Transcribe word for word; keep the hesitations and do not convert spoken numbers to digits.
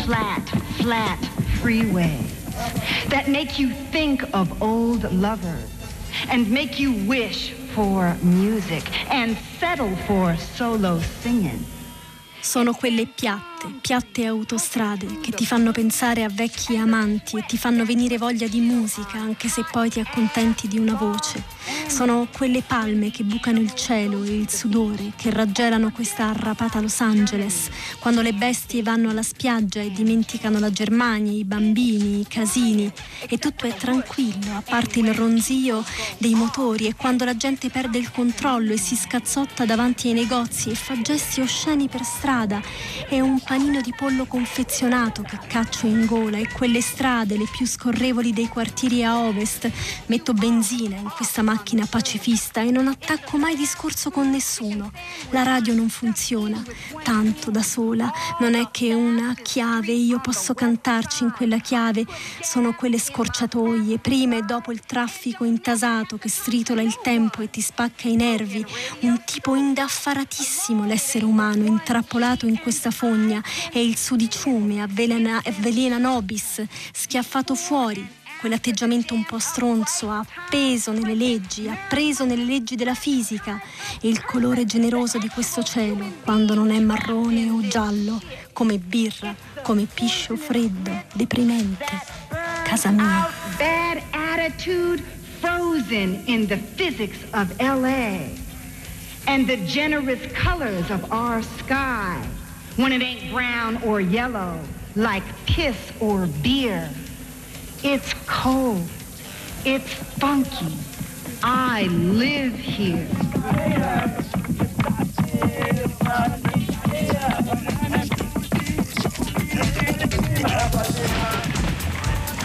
flat, flat freeways that make you think of old lovers and make you wish for music and settle for solo singing. Sono quelle piatte, piatte autostrade che ti fanno pensare a vecchi amanti e ti fanno venire voglia di musica anche se poi ti accontenti di una voce. Sono quelle palme che bucano il cielo e il sudore che raggelano questa arrapata Los Angeles quando le bestie vanno alla spiaggia e dimenticano la Germania, i bambini, i casini e tutto è tranquillo a parte il ronzio dei motori e quando la gente perde il controllo e si scazzotta davanti ai negozi e fa gesti osceni per strada. È un panino di pollo confezionato che caccio in gola e quelle strade, le più scorrevoli dei quartieri a ovest. Metto benzina in questa macchina pacifista e non attacco mai discorso con nessuno. La radio non funziona, tanto da sola. Non è che una chiave, io posso cantarci in quella chiave. Sono quelle scorciatoie, prima e dopo il traffico intasato che stritola il tempo e ti spacca i nervi. Un tipo indaffaratissimo l'essere umano, intrappolato in questa fogna e il sudiciume avvelena, avvelena nobis, schiaffato fuori. Quell'atteggiamento un po' stronzo ha appeso nelle leggi, ha preso nelle leggi della fisica e il colore generoso di questo cielo quando non è marrone o giallo, come birra, come piscio freddo, deprimente. Casa mia. Bad attitude frozen in the physics of L A and the generous colors of our sky when it ain't brown or yellow like piss or beer. It's cold. It's funky. I live here.